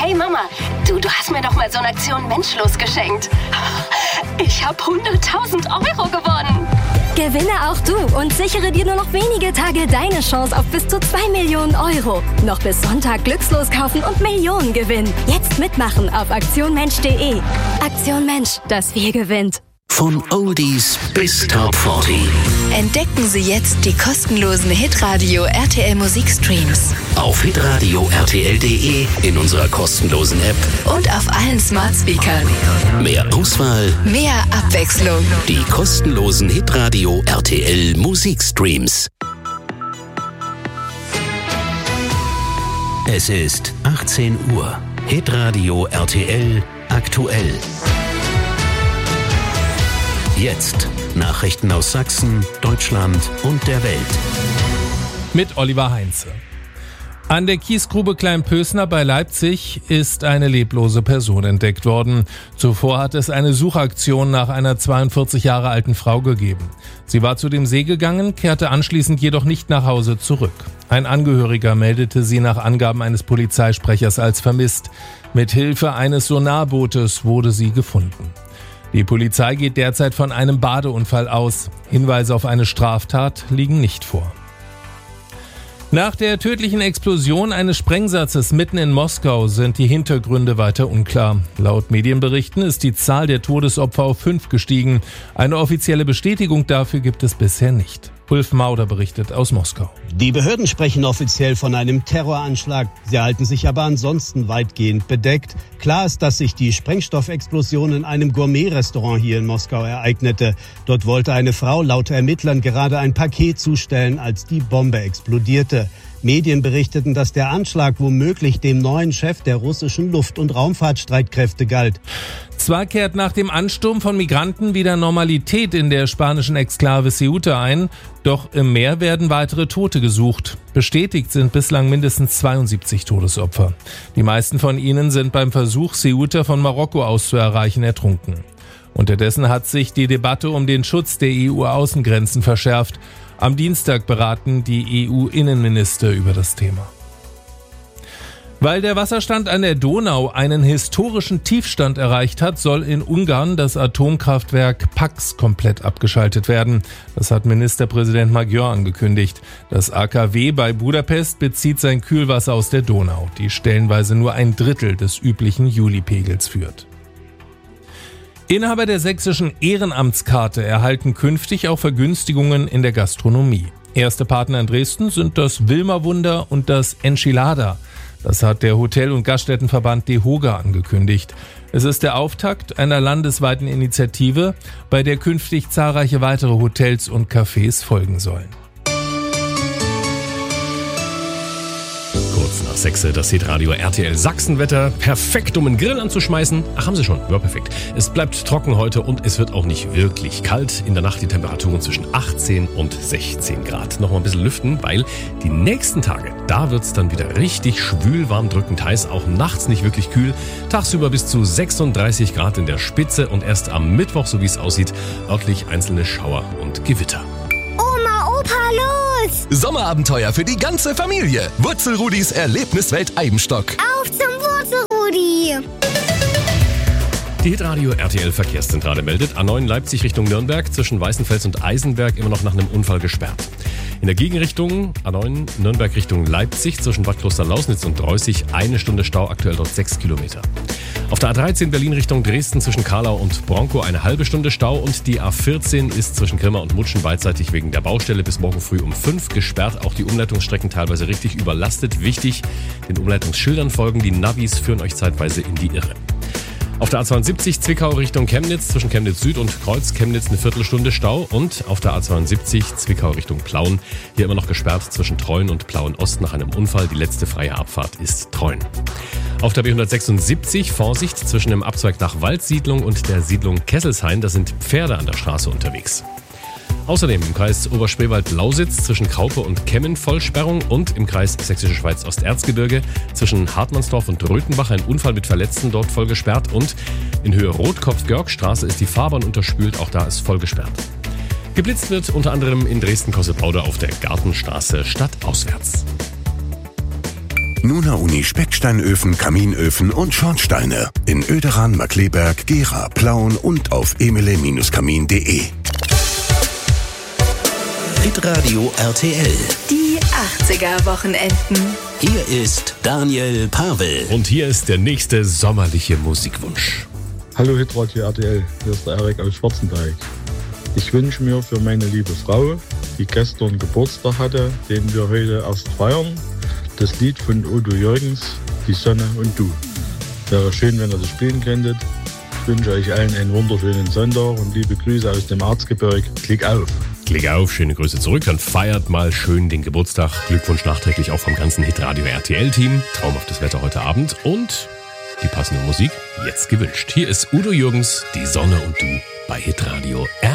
Hey Mama, du hast mir doch mal so eine Aktion Menschlos geschenkt. Ich habe 100.000 Euro gewonnen. Gewinne auch du und sichere dir nur noch wenige Tage deine Chance auf bis zu 2 Millionen Euro. Noch bis Sonntag Glückslos kaufen und Millionen gewinnen. Jetzt mitmachen auf aktionmensch.de. Aktion Mensch, das Wir gewinnt. Von Oldies bis Top 40. Entdecken Sie jetzt die kostenlosen Hitradio RTL Musikstreams. Auf hitradio rtl.de, in unserer kostenlosen App Und auf allen Smart Speakern. mehr Auswahl, Mehr Abwechslung. die kostenlosen Hitradio RTL Musikstreams. Es ist 18 Uhr. Hitradio RTL aktuell. Jetzt Nachrichten aus Sachsen, Deutschland und der Welt. Mit Oliver Heinze. An der Kiesgrube Kleinpösner bei Leipzig ist eine leblose Person entdeckt worden. Zuvor hat es eine Suchaktion nach einer 42 Jahre alten Frau gegeben. Sie war zu dem See gegangen, kehrte anschließend jedoch nicht nach Hause zurück. Ein Angehöriger meldete sie nach Angaben eines Polizeisprechers als vermisst. Mit Hilfe eines Sonarbootes wurde sie gefunden. Die Polizei geht derzeit von einem Badeunfall aus. Hinweise auf eine Straftat liegen nicht vor. Nach der tödlichen Explosion eines Sprengsatzes mitten in Moskau sind die Hintergründe weiter unklar. Laut Medienberichten ist die Zahl der Todesopfer auf 5 gestiegen. Eine offizielle Bestätigung dafür gibt es bisher nicht. Ulf Mauder berichtet aus Moskau. Die Behörden sprechen offiziell von einem Terroranschlag. Sie halten sich aber ansonsten weitgehend bedeckt. Klar ist, dass sich die Sprengstoffexplosion in einem Gourmet-Restaurant hier in Moskau ereignete. Dort wollte eine Frau laut Ermittlern gerade ein Paket zustellen, als die Bombe explodierte. Medien berichteten, dass der Anschlag womöglich dem neuen Chef der russischen Luft- und Raumfahrtstreitkräfte galt. Zwar kehrt nach dem Ansturm von Migranten wieder Normalität in der spanischen Exklave Ceuta ein, doch im Meer werden weitere Tote gesucht. Bestätigt sind bislang mindestens 72 Todesopfer. Die meisten von ihnen sind beim Versuch, Ceuta von Marokko aus zu erreichen, ertrunken. Unterdessen hat sich die Debatte um den Schutz der EU-Außengrenzen verschärft. Am Dienstag beraten die EU-Innenminister über das Thema. Weil der Wasserstand an der Donau einen historischen Tiefstand erreicht hat, soll in Ungarn das Atomkraftwerk Paks komplett abgeschaltet werden. Das hat Ministerpräsident Magyar angekündigt. Das AKW bei Budapest bezieht sein Kühlwasser aus der Donau, die stellenweise nur 1/3 des üblichen Julipegels führt. Inhaber der sächsischen Ehrenamtskarte erhalten künftig auch Vergünstigungen in der Gastronomie. Erste Partner in Dresden sind das Wilmerwunder und das Enchilada. Das hat der Hotel- und Gaststättenverband DEHOGA angekündigt. Es ist der Auftakt einer landesweiten Initiative, bei der künftig zahlreiche weitere Hotels und Cafés folgen sollen. Kurz nach 6 das Hitradio RTL Sachsenwetter. Perfekt, um einen Grill anzuschmeißen. Ach, haben Sie schon? Ja, perfekt. Es bleibt trocken heute und es wird auch nicht wirklich kalt. In der Nacht die Temperaturen zwischen 18 und 16 Grad. Noch mal ein bisschen lüften, weil die nächsten Tage, da wird es dann wieder richtig schwül, warm, drückend heiß. Auch nachts nicht wirklich kühl. Tagsüber bis zu 36 Grad in der Spitze und erst am Mittwoch, so wie es aussieht, örtlich einzelne Schauer und Gewitter. Oma, Opa, los! Sommerabenteuer für die ganze Familie. Wurzelrudis Erlebniswelt Eibenstock. Auf zum Wurzelrudi! Die Hitradio RTL Verkehrszentrale meldet, A9 Leipzig Richtung Nürnberg zwischen Weißenfels und Eisenberg immer noch nach einem Unfall gesperrt. In der Gegenrichtung A9 Nürnberg Richtung Leipzig zwischen Bad Kloster-Lausnitz und Reußig 1 Stunde Stau, aktuell dort 6 Kilometer. Auf der A13 Berlin Richtung Dresden zwischen Karlau und Bronkow eine halbe Stunde Stau und die A14 ist zwischen Grimma und Mutschen beidseitig wegen der Baustelle bis morgen früh um 5 gesperrt. Auch die Umleitungsstrecken teilweise richtig überlastet. Wichtig, den Umleitungsschildern folgen, die Navis führen euch zeitweise in die Irre. Auf der A72 Zwickau Richtung Chemnitz zwischen Chemnitz Süd und Kreuz Chemnitz eine Viertelstunde Stau und auf der A72 Zwickau Richtung Plauen hier immer noch gesperrt zwischen Treuen und Plauen Ost nach einem Unfall. Die letzte freie Abfahrt ist Treuen. Auf der B176 Vorsicht zwischen dem Abzweig nach Waldsiedlung und der Siedlung Kesselshain, da sind Pferde an der Straße unterwegs. Außerdem im Kreis Oberspreewald-Lausitz zwischen Kraupe und Kemmen Vollsperrung und im Kreis Sächsische Schweiz-Osterzgebirge zwischen Hartmannsdorf und Röthenbach ein Unfall mit Verletzten dort voll gesperrt und in Höhe Rotkopf-Görgstraße ist die Fahrbahn unterspült, auch da ist voll gesperrt. Geblitzt wird unter anderem in Dresden-Kossepaude auf der Gartenstraße stadtauswärts. Nuna Uni Specksteinöfen, Kaminöfen und Schornsteine. In Oederan, Markleberg, Gera, Plauen und auf emele-kamin.de. Hitradio RTL. Die 80er-Wochenenden. Hier ist Daniel Pavel. Und hier ist der nächste sommerliche Musikwunsch. Hallo Hitradio RTL, hier ist der Erik aus Schwarzenberg. Ich wünsche mir für meine liebe Frau, die gestern Geburtstag hatte, den wir heute erst feiern, das Lied von Udo Jürgens, Die Sonne und Du. Wäre schön, wenn ihr das spielen könntet. Ich wünsche euch allen einen wunderschönen Sonntag und liebe Grüße aus dem Erzgebirge. Klick auf! Klick auf, schöne Grüße zurück, dann feiert mal schön den Geburtstag. Glückwunsch nachträglich auch vom ganzen Hitradio RTL-Team. Traumhaftes Wetter heute Abend und die passende Musik jetzt gewünscht. Hier ist Udo Jürgens, Die Sonne und Du bei Hitradio RTL.